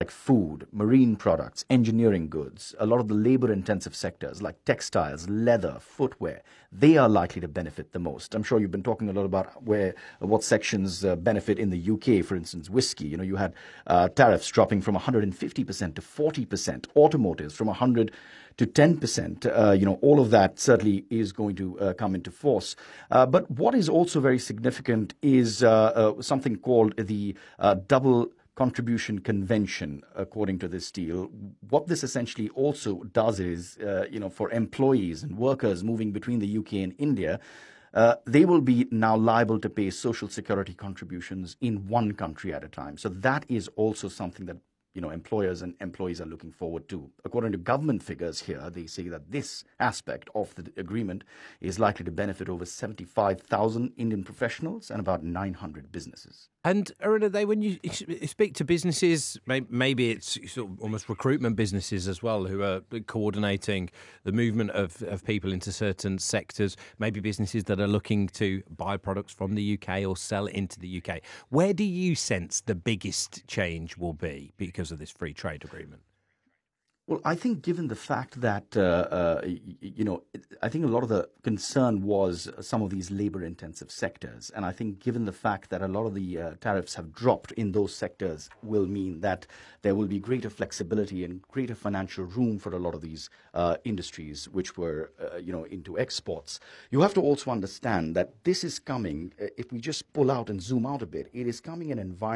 like food, marine products, engineering goods, a lot of the labor intensive sectors like textiles, leather, footwear, they are likely to benefit the most. I'm sure you've been talking a lot about what sections benefit in the UK, for instance, whiskey. You had tariffs dropping from 150% to 40%, automotives from 100 to 10%. All of that certainly is going to come into force. But what is also very significant is something called the double contribution convention, according to this deal. What this essentially also does is, for employees and workers moving between the UK and India, they will be now liable to pay social security contributions in one country at a time. So that is also something that employers and employees are looking forward to. According to government figures here, they say that this aspect of the agreement is likely to benefit over 75,000 Indian professionals and about 900 businesses. And Arunadhay, when you speak to businesses, maybe it's sort of almost recruitment businesses as well, who are coordinating the movement of people into certain sectors, maybe businesses that are looking to buy products from the UK or sell into the UK. Where do you sense the biggest change will be because of this free trade agreement? Well, I think given the fact that, I think a lot of the concern was some of these labor-intensive sectors. And I think given the fact that a lot of the tariffs have dropped in those sectors will mean that there will be greater flexibility and greater financial room for a lot of these industries which were, into exports. You have to also understand that this is coming, if we just pull out and zoom out a bit, it is coming in an environment